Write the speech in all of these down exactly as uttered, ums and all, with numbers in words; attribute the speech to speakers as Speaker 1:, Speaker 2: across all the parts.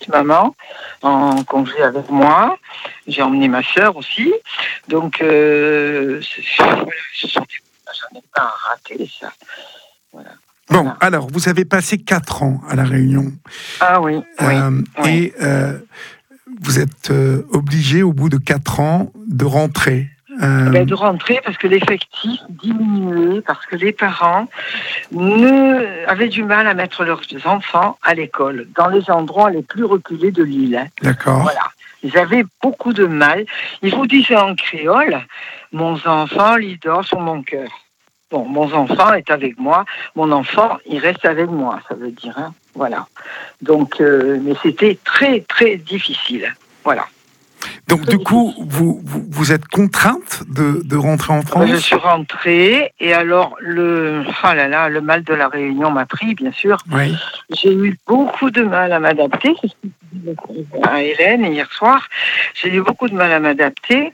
Speaker 1: petite maman en congé avec moi. J'ai emmené ma sœur aussi. Donc, euh, voilà, je sentais, j'en ai pas raté ça. Voilà.
Speaker 2: Bon,
Speaker 1: voilà.
Speaker 2: alors, vous avez passé quatre ans à La Réunion.
Speaker 1: Ah oui,
Speaker 2: euh,
Speaker 1: oui.
Speaker 2: Et euh, vous êtes euh, obligé, au bout de quatre ans, de rentrer. Euh...
Speaker 1: Ben, de rentrer parce que l'effectif diminuait, parce que les parents ne, avaient du mal à mettre leurs enfants à l'école, dans les endroits les plus reculés de l'île. Hein.
Speaker 2: D'accord.
Speaker 1: Voilà. Ils avaient beaucoup de mal. Ils vous disaient en créole, mon enfant, il dort sur mon cœur. Bon, mon enfant est avec moi, mon enfant, il reste avec moi, ça veut dire. Hein. Voilà. Donc, euh, mais c'était très, très difficile. Voilà.
Speaker 2: Donc, du coup, vous, vous, vous êtes contrainte de, de rentrer en France ?
Speaker 1: Je suis rentrée, et alors, le, oh là là, le mal de la Réunion m'a pris, bien sûr.
Speaker 2: Oui.
Speaker 1: J'ai eu beaucoup de mal à m'adapter, c'est ce que je disais à Hélène hier soir. J'ai eu beaucoup de mal à m'adapter.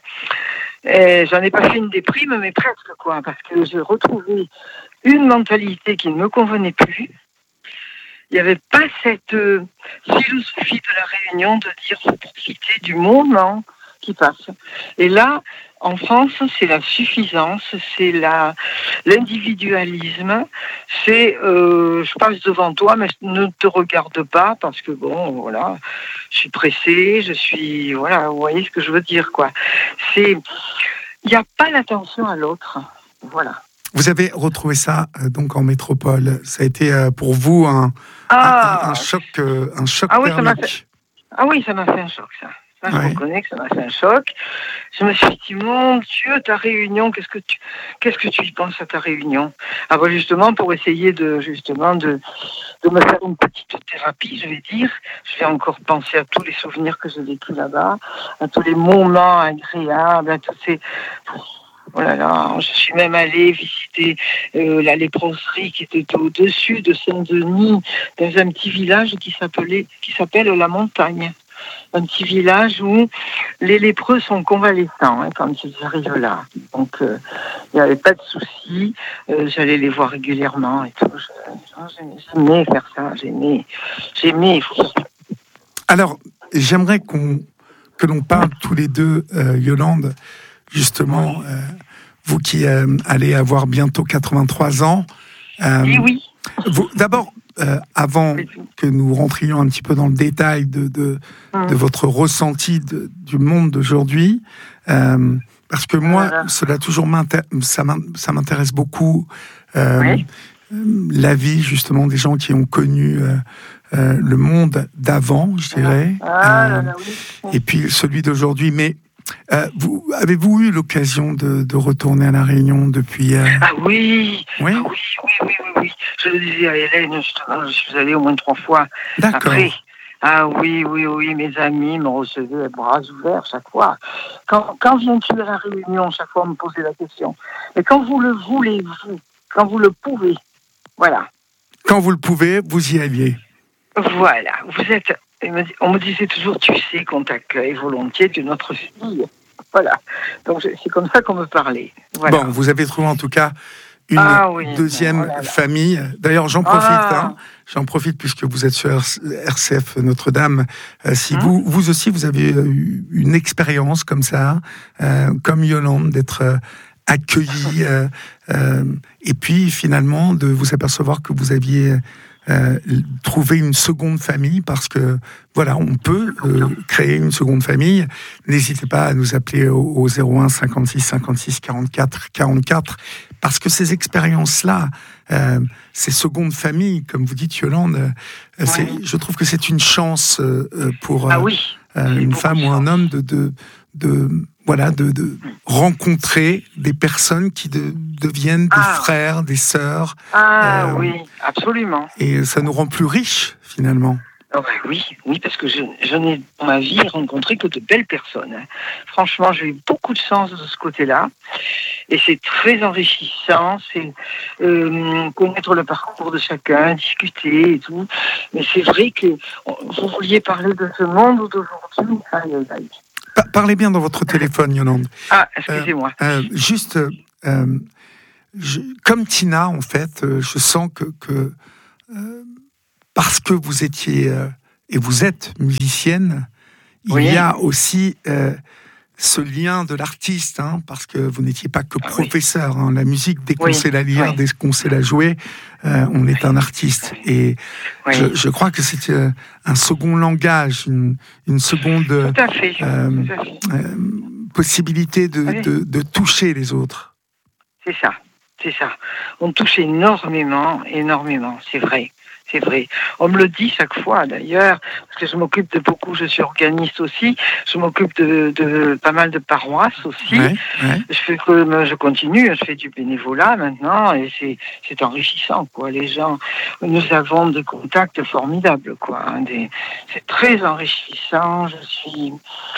Speaker 1: Et j'en ai pas fait une déprime, mais presque, quoi, parce que j'ai retrouvé une mentalité qui ne me convenait plus. Il n'y avait pas cette euh, philosophie de la Réunion de dire faut profiter du moment qui passe. Et là, en France, c'est la suffisance, c'est la, l'individualisme, c'est euh, je passe devant toi, mais je ne te regarde pas parce que bon, voilà, je suis pressée, je suis, voilà, vous voyez ce que je veux dire, quoi. C'est, il n'y a pas l'attention à l'autre, voilà.
Speaker 2: Vous avez retrouvé ça euh, donc en métropole. Ça a été euh, pour vous un,
Speaker 1: ah,
Speaker 2: un, un choc, euh, un choc
Speaker 1: ah oui,
Speaker 2: thermique.
Speaker 1: Ça m'a fait, ah oui, ça m'a fait un choc, ça. Ça, je
Speaker 2: ouais.
Speaker 1: reconnais que ça m'a fait un choc. Je me suis dit, mon Dieu, ta réunion, qu'est-ce que tu, qu'est-ce que tu y penses à ta réunion ? Ah ben justement, pour essayer de, justement, de, de me faire une petite thérapie, je vais dire. Je vais encore penser à tous les souvenirs que j'ai vécus là-bas, à tous les moments agréables, à tous ces... Oh là là, je suis même allée visiter euh, la léproserie qui était au-dessus de Saint-Denis, dans un petit village qui s'appelait, qui s'appelle La Montagne. Un petit village où les lépreux sont convalescents hein, quand ils arrivent là. Donc, il euh, n'y avait pas de souci. Euh, j'allais les voir régulièrement et tout. Je, j'aimais faire ça. J'aimais. J'aimais. Il faut faire ça.
Speaker 2: Alors, j'aimerais qu'on, que l'on parle tous les deux, euh, Yolande, justement, euh, vous qui euh, allez avoir bientôt quatre-vingt-trois ans. Euh,
Speaker 1: oui, oui.
Speaker 2: Vous, d'abord, euh, avant que nous rentrions un petit peu dans le détail de, de, mmh. de votre ressenti de, du monde d'aujourd'hui, euh, parce que moi, voilà. cela toujours m'intér- ça, ça m'intéresse beaucoup, euh, oui. la vie justement des gens qui ont connu euh, euh, le monde d'avant, je dirais,
Speaker 1: ah, euh, là, là, oui.
Speaker 2: et puis celui d'aujourd'hui. Mais Euh, vous, avez-vous eu l'occasion de, de retourner à La Réunion depuis euh...
Speaker 1: Ah oui,
Speaker 2: oui,
Speaker 1: ah oui, oui, oui, oui, oui. Je le disais à Hélène, justement, je suis allée au moins trois fois.
Speaker 2: D'accord.
Speaker 1: Après. Ah oui, oui, oui, mes amis me recevaient bras ouverts chaque fois. Quand, quand viens-tu à La Réunion, chaque fois on me posait la question. Mais quand vous le voulez, vous, quand vous le pouvez, voilà.
Speaker 2: Quand vous le pouvez, vous y alliez.
Speaker 1: Voilà, vous êtes... On me disait toujours, tu sais qu'on t'accueille volontiers, tu es notre fille. Voilà. Donc c'est comme ça qu'on me parlait. Voilà.
Speaker 2: Bon, vous avez trouvé en tout cas une
Speaker 1: ah, oui,
Speaker 2: deuxième
Speaker 1: oh là là.
Speaker 2: famille. D'ailleurs, j'en profite,
Speaker 1: ah.
Speaker 2: hein, j'en profite puisque vous êtes sur R C F Notre-Dame. Euh, si
Speaker 1: hum.
Speaker 2: vous, vous aussi, vous avez eu une expérience comme ça, euh, comme Yolande, d'être euh, accueillie, euh, euh, et puis finalement de vous apercevoir que vous aviez Euh, trouver une seconde famille, parce que voilà, on peut euh, créer une seconde famille. N'hésitez pas à nous appeler au, au zéro un cinquante-six cinquante-six quarante-quatre quarante-quatre, parce que ces expériences-là, euh, ces secondes familles, comme vous dites, Yolande, euh, c'est, je trouve que c'est une chance euh, pour euh,
Speaker 1: ah oui,
Speaker 2: euh, une femme ou un homme de, de, de voilà, de, de rencontrer des personnes qui de, deviennent des
Speaker 1: ah.
Speaker 2: frères, des sœurs.
Speaker 1: Ah euh, oui, absolument.
Speaker 2: Et ça nous rend plus riches, finalement.
Speaker 1: Oh ben oui, oui, parce que je, je n'ai dans ma vie rencontré que de belles personnes. Franchement, j'ai eu beaucoup de chance de ce côté-là. Et c'est très enrichissant, c'est euh, connaître le parcours de chacun, discuter et tout. Mais c'est vrai que vous vouliez parler de ce monde d'aujourd'hui. Aïe, aïe, aïe.
Speaker 2: Parlez bien dans votre téléphone, Yolande.
Speaker 1: Ah, excusez-moi.
Speaker 2: Euh, euh, juste, euh, je, comme Tina, en fait, euh, je sens que, que euh, parce que vous étiez euh, et vous êtes musicienne, il oui. y a aussi euh, ce lien de l'artiste, hein, parce que vous n'étiez pas que professeur. Hein, la musique, dès qu'on oui. sait la lire, oui. dès qu'on sait la jouer, euh, on est un artiste. Et oui. je, je crois que c'est euh, un second langage, une, une seconde
Speaker 1: Tout à fait.
Speaker 2: Euh,
Speaker 1: Tout à fait.
Speaker 2: Euh, possibilité de, oui. de, de toucher les autres.
Speaker 1: C'est ça, c'est ça. On touche énormément, énormément, c'est vrai. C'est vrai. On me le dit chaque fois, d'ailleurs, parce que je m'occupe de beaucoup, je suis organiste aussi, je m'occupe de, de pas mal de paroisses aussi. Ouais, ouais. Je fais que, je continue, je fais du bénévolat maintenant, et c'est, c'est enrichissant, quoi. Les gens, nous avons des contacts formidables, quoi. Hein, des, c'est très enrichissant. Je suis,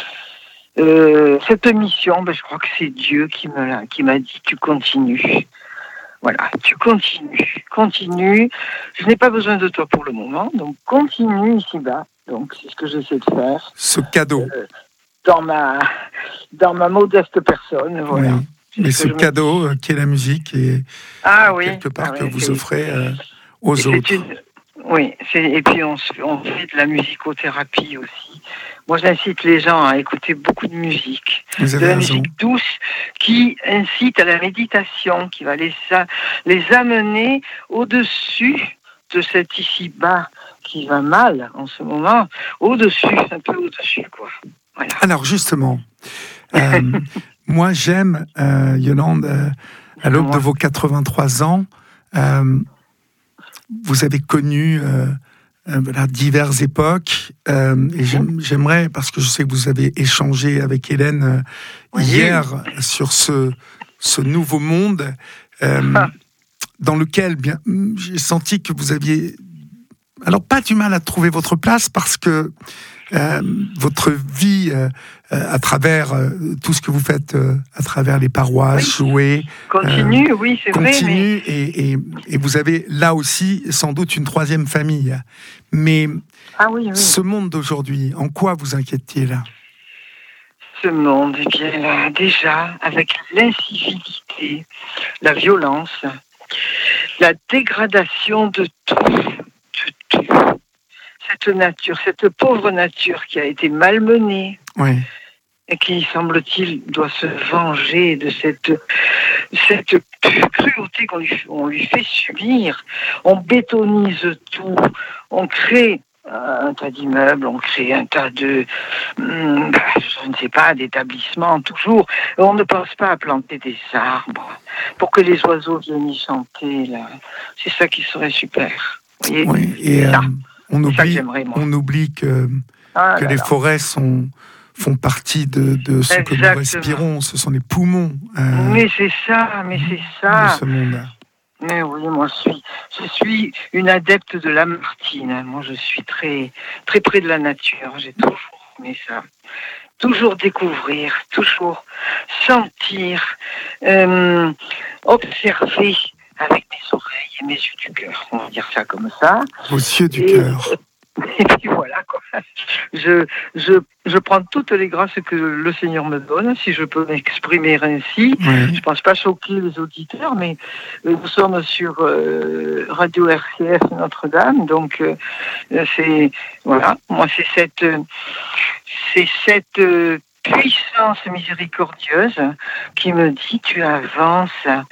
Speaker 1: euh, cette mission, ben, je crois que c'est Dieu qui me l'a, qui m'a dit, tu continues. Voilà, tu continues, continue. Je n'ai pas besoin de toi pour le moment, donc continue ici-bas. Donc c'est ce que j'essaie de faire.
Speaker 2: Ce cadeau.
Speaker 1: Euh, dans ma, dans ma modeste personne, voilà.
Speaker 2: Oui. Mais ce cadeau euh, qui est la musique et
Speaker 1: ah, oui.
Speaker 2: quelque part
Speaker 1: ah,
Speaker 2: que
Speaker 1: oui,
Speaker 2: vous
Speaker 1: c'est...
Speaker 2: offrez euh, aux
Speaker 1: et
Speaker 2: autres.
Speaker 1: Une... Oui, c'est... et puis on, on fait de la musicothérapie aussi. Moi, j'incite les gens à écouter beaucoup de musique, de la raison. musique douce, qui incite à la méditation, qui va les, les amener au-dessus de cet ici-bas qui va mal en ce moment, au-dessus, un peu au-dessus, quoi. Voilà.
Speaker 2: Alors, justement, euh, moi, j'aime, euh, Yolande, euh, à l'aube de vos quatre-vingt-trois ans, euh, vous avez connu... Euh, Euh, voilà, diverses époques euh, et j'aime, j'aimerais, parce que je sais que vous avez échangé avec Hélène euh, oui. hier sur ce, ce nouveau monde euh, ah. dans lequel bien, j'ai senti que vous aviez alors pas du mal à trouver votre place parce que euh, votre vie euh, à travers euh, tout ce que vous faites euh, à travers les paroisses, oui. jouer
Speaker 1: continue, euh, oui c'est
Speaker 2: continue
Speaker 1: vrai mais...
Speaker 2: et, et, et vous avez là aussi sans doute une troisième famille mais
Speaker 1: ah, oui, oui.
Speaker 2: ce monde d'aujourd'hui, en quoi vous inquiète-t-il?
Speaker 1: Ce monde, eh bien là, déjà avec l'incivilité, la violence, la dégradation de tout, de tout. Cette nature, cette pauvre nature qui a été malmenée
Speaker 2: oui.
Speaker 1: et qui, semble-t-il, doit se venger de cette, cette cruauté qu'on lui, on lui fait subir. On bétonise tout, on crée un tas d'immeubles, on crée un tas de, je ne sais pas, d'établissements toujours. On ne pense pas à planter des arbres pour que les oiseaux viennent y chanter. Là. C'est ça qui serait super. Vous voyez
Speaker 2: oui, et euh, on, oublie,
Speaker 1: que
Speaker 2: on oublie que, ah, que les là. forêts sont, font partie de, de ce Exactement. que nous respirons. Ce sont les poumons.
Speaker 1: Euh, mais c'est ça, mais c'est ça.
Speaker 2: De ce monde-là.
Speaker 1: Mais oui, moi je suis, je suis une adepte de Lamartine. Moi je suis très, très près de la nature. J'ai toujours aimé ça. Toujours découvrir, toujours sentir, euh, observer avec mes oreilles et mes yeux du cœur. On va dire ça comme ça.
Speaker 2: Vos yeux du cœur.
Speaker 1: Et puis voilà, quoi. Je, je, je prends toutes les grâces que le Seigneur me donne, si je peux m'exprimer ainsi. Oui. Je ne pense pas choquer les auditeurs, mais nous sommes sur euh, Radio R C F Notre-Dame, donc euh, c'est, voilà, moi c'est cette, c'est cette euh, puissance miséricordieuse qui me dit tu avances,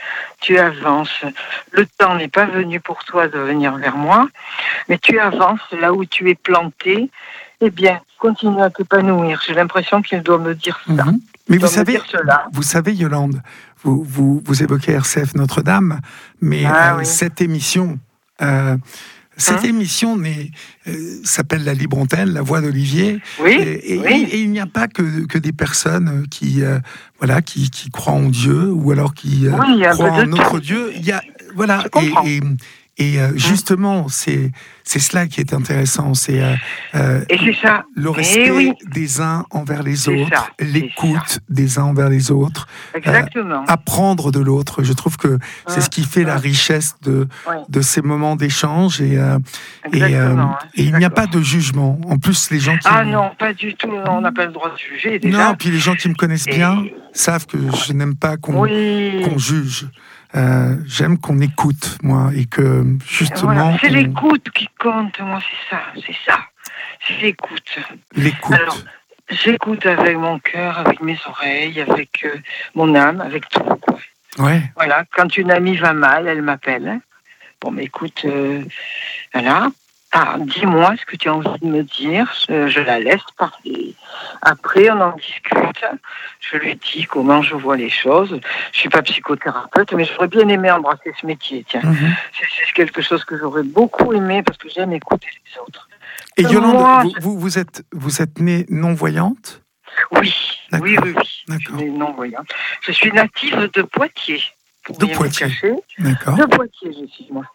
Speaker 1: tu avances. Le temps n'est pas venu pour toi de venir vers moi, mais tu avances là où tu es planté. Eh bien, continue à t'épanouir. J'ai l'impression qu'il doit me dire ça.
Speaker 2: Mmh. Mais vous savez, vous savez, Yolande, vous, vous, vous évoquez R C F Notre-Dame, mais ah, euh, oui. cette émission. Euh, Cette hein? émission n'est, euh, s'appelle La Libre Antenne, La Voix d'Olivier.
Speaker 1: Oui,
Speaker 2: et, et,
Speaker 1: oui.
Speaker 2: et, et il n'y a pas que, que des personnes qui, euh, voilà, qui, qui croient en Dieu ou alors qui euh,
Speaker 1: oui,
Speaker 2: croient en notre Dieu. Il y a, voilà, et, et, et euh, justement, c'est, c'est cela qui est intéressant. C'est, euh, euh,
Speaker 1: et c'est ça.
Speaker 2: le respect oui. des uns envers les c'est autres, ça. l'écoute des uns envers les autres.
Speaker 1: Exactement.
Speaker 2: Euh, apprendre de l'autre. Je trouve que c'est mmh. ce qui fait mmh. la richesse de, oui. de ces moments d'échange. Et, euh, et, euh, et il n'y a pas de jugement. En plus, les gens qui...
Speaker 1: Ah non, pas du tout. On n'a pas le droit de juger, déjà.
Speaker 2: Non, puis les gens qui me connaissent et... bien savent que je n'aime pas qu'on,
Speaker 1: oui.
Speaker 2: qu'on juge. Euh, j'aime qu'on écoute, moi, et que justement...
Speaker 1: Voilà. C'est
Speaker 2: on...
Speaker 1: l'écoute qui compte, moi, c'est ça, c'est ça. c'est l'écoute.
Speaker 2: L'écoute.
Speaker 1: Alors, j'écoute avec mon cœur, avec mes oreilles, avec euh, mon âme, avec tout.
Speaker 2: Ouais.
Speaker 1: Voilà, quand une amie va mal, elle m'appelle. Bon, mais écoute, euh, voilà. Ah, dis-moi ce que tu as envie de me dire. Je, je la laisse parler. Après, on en discute. Je lui dis comment je vois les choses. Je suis pas psychothérapeute, mais j'aurais bien aimé embrasser ce métier. Tiens, mm-hmm. c'est, c'est quelque chose que j'aurais beaucoup aimé parce que j'aime écouter les autres.
Speaker 2: Et Yolande, moi, vous, vous, vous êtes, vous êtes née non-voyante ?
Speaker 1: Oui,
Speaker 2: D'accord.
Speaker 1: oui, oui, oui.
Speaker 2: D'accord.
Speaker 1: Je suis non-voyante. Je suis native de Poitiers.
Speaker 2: De Poitiers. D'accord.
Speaker 1: De Poitiers, je suis moi.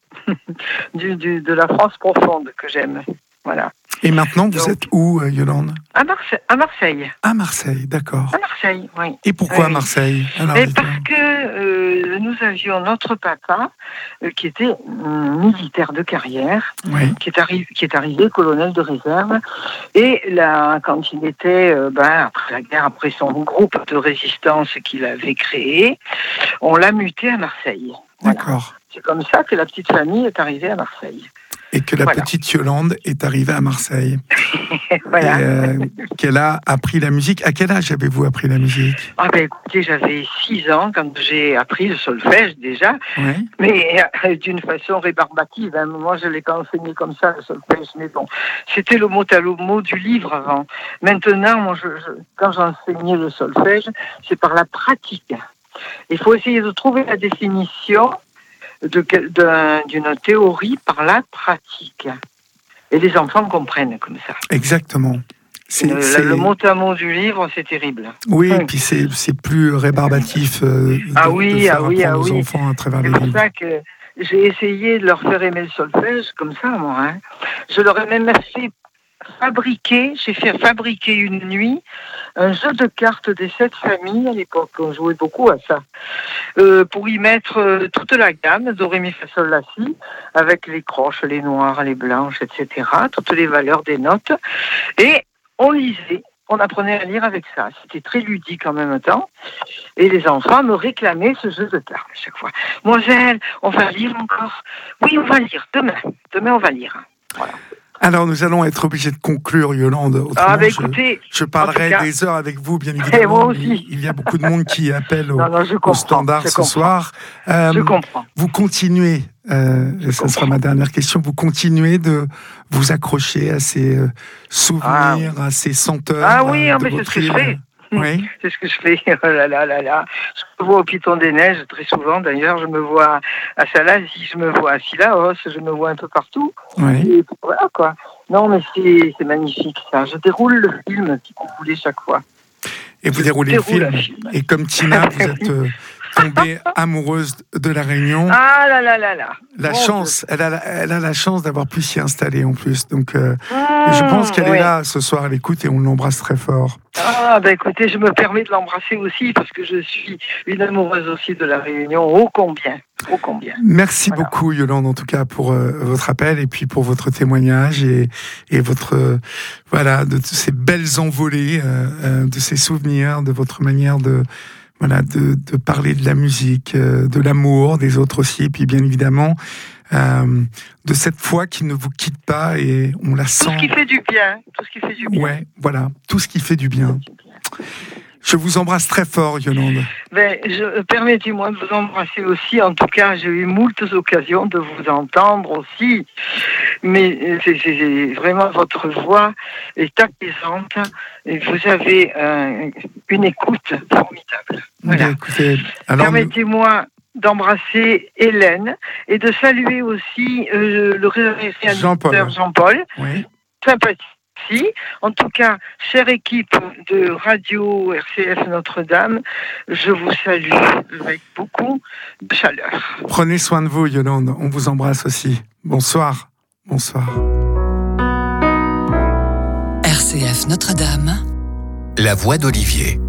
Speaker 1: du, du, de la France profonde que j'aime. Voilà.
Speaker 2: Et maintenant, vous
Speaker 1: Donc,
Speaker 2: êtes où, Yolande ?
Speaker 1: à Marseille, à Marseille.
Speaker 2: À Marseille, d'accord.
Speaker 1: À Marseille, oui.
Speaker 2: Et pourquoi
Speaker 1: oui.
Speaker 2: à Marseille ? Alors,
Speaker 1: Et parce que euh, nous avions notre papa euh, qui était euh, militaire de carrière,
Speaker 2: oui.
Speaker 1: qui, est arri- qui est arrivé colonel de réserve. Et là, quand il était, euh, ben, après la guerre, après son groupe de résistance qu'il avait créé, on l'a muté à Marseille. Voilà.
Speaker 2: D'accord.
Speaker 1: C'est comme ça que la petite famille est arrivée à Marseille.
Speaker 2: Et que la voilà. petite Yolande est arrivée à Marseille.
Speaker 1: Voilà.
Speaker 2: Et euh, qu'elle a appris la musique. À quel âge avez-vous appris la musique ?
Speaker 1: Ah ben écoutez, j'avais six ans quand j'ai appris le solfège déjà,
Speaker 2: oui.
Speaker 1: mais euh, d'une façon rébarbative. Hein. Moi, je l'ai pas enseigné comme ça, le solfège, mais bon, c'était le mot à le mot du livre avant. Maintenant, moi, je, je, quand j'enseignais le solfège, c'est par la pratique. Il faut essayer de trouver la définition De, de, d'une théorie par la pratique. Et les enfants comprennent comme ça.
Speaker 2: Exactement. C'est,
Speaker 1: le,
Speaker 2: c'est...
Speaker 1: le mot à mot du livre, c'est terrible.
Speaker 2: Oui, et oui. puis c'est, c'est plus rébarbatif euh, de,
Speaker 1: ah oui,
Speaker 2: de faire
Speaker 1: ah oui,
Speaker 2: apprendre
Speaker 1: ah
Speaker 2: aux
Speaker 1: oui.
Speaker 2: enfants à travers
Speaker 1: c'est
Speaker 2: les livres.
Speaker 1: C'est pour ça que j'ai essayé de leur faire aimer le solfège comme ça, moi. Hein. Je leur ai même fait fabriquer, j'ai fait fabriquer une nuit un jeu de cartes des sept familles, à l'époque, on jouait beaucoup à ça, euh, pour y mettre euh, toute la gamme, do, ré, mi, fa, sol, la, si, avec les croches, les noires, les blanches, et cetera, toutes les valeurs des notes, et on lisait, on apprenait à lire avec ça, c'était très ludique en même temps, et les enfants me réclamaient ce jeu de cartes à chaque fois. Moselle, on va lire encore ? Oui, on va lire, demain, demain on va lire, voilà.
Speaker 2: Alors, nous allons être obligés de conclure, Yolande. Autrement,
Speaker 1: ah, bah, écoutez,
Speaker 2: je, je parlerai cas, des heures avec vous, bien évidemment.
Speaker 1: Et moi aussi.
Speaker 2: Il y a beaucoup de monde qui appelle au,
Speaker 1: non, non,
Speaker 2: au standard ce comprends. soir.
Speaker 1: Euh, je comprends.
Speaker 2: Vous continuez, euh, et ça sera ma dernière question, vous continuez de vous accrocher à ces euh, souvenirs, ah, à ces senteurs.
Speaker 1: Ah oui,
Speaker 2: euh,
Speaker 1: mais c'est ce que je fais.
Speaker 2: Oui.
Speaker 1: C'est ce que je fais. Oh là là là là. Je me vois au Piton des Neiges très souvent. D'ailleurs, je me vois à Salazie, je me vois à Sillaos, je me vois un peu partout.
Speaker 2: Oui.
Speaker 1: Et voilà quoi. Non, mais c'est, c'est magnifique ça. Je déroule le film si vous voulez chaque fois.
Speaker 2: Et vous
Speaker 1: je
Speaker 2: déroulez le film. film. Et comme Tina, vous êtes euh, tombée amoureuse de la Réunion.
Speaker 1: Ah là là là là.
Speaker 2: La
Speaker 1: bon
Speaker 2: chance, elle a, elle a la chance d'avoir pu s'y installer en plus. Donc, euh, mmh, je pense qu'elle oui. est là ce soir à l'écoute et on l'embrasse très fort.
Speaker 1: Ah, ben écoutez, je me permets de l'embrasser aussi parce que je suis une amoureuse aussi de la Réunion, ô combien, ô combien.
Speaker 2: Merci
Speaker 1: voilà.
Speaker 2: beaucoup, Yolande, en tout cas, pour euh, votre appel et puis pour votre témoignage et, et votre, euh, voilà, de ces belles envolées, euh, euh, de ces souvenirs, de votre manière de, voilà, de, de parler de la musique, euh, de l'amour, des autres aussi, et puis bien évidemment, Euh, de cette foi qui ne vous quitte pas et on la sent.
Speaker 1: Tout ce qui fait du bien, tout ce qui fait du bien.
Speaker 2: Ouais, voilà, tout ce qui fait du bien. Je vous embrasse très fort, Yolande.
Speaker 1: Ben, je, permettez-moi de vous embrasser aussi. En tout cas, j'ai eu moultes occasions de vous entendre aussi. Mais c'est, c'est vraiment votre voix est apaisante et vous avez euh, une écoute formidable. Voilà.
Speaker 2: Écoutez, alors
Speaker 1: permettez-moi d'embrasser Hélène et de saluer aussi euh, le réalisateur
Speaker 2: Jean-Paul.
Speaker 1: Jean-Paul.
Speaker 2: Oui.
Speaker 1: Sympathie. En tout cas, chère équipe de Radio R C F Notre-Dame, je vous salue avec beaucoup de chaleur.
Speaker 2: Prenez soin de vous, Yolande. On vous embrasse aussi. Bonsoir. Bonsoir.
Speaker 3: R C F Notre-Dame.
Speaker 4: La voix d'Olivier.